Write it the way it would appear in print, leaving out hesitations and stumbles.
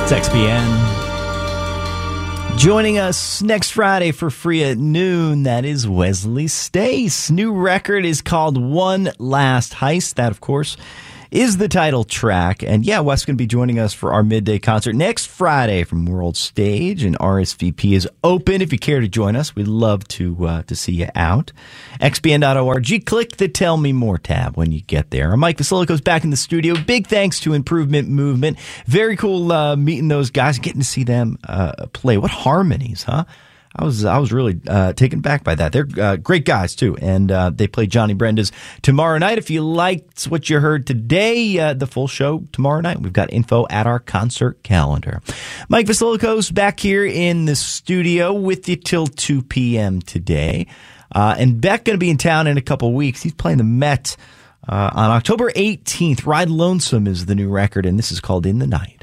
It's XBN. Joining us next Friday for free at noon, that is Wesley Stace. New record is called One Last Heist. That, of course, is the title track. And yeah, Wes going to be joining us for our midday concert next Friday from World Stage, and RSVP is open if you care to join us. We'd love to see you out. XBN.org. Click the Tell Me More tab when you get there. Mike Vasilico's back in the studio. Big thanks to Improvement Movement. Very cool meeting those guys, getting to see them play. What harmonies, huh? I was really taken back by that. They're great guys, too, and they play Johnny Brenda's tomorrow night. If you liked what you heard today, the full show tomorrow night, we've got info at our concert calendar. Mike Vasilico's back here in the studio with you till 2 p.m. today. And Beck going to be in town in a couple weeks. He's playing the Met on October 18th. Ride Lonesome is the new record, and this is called In the Night.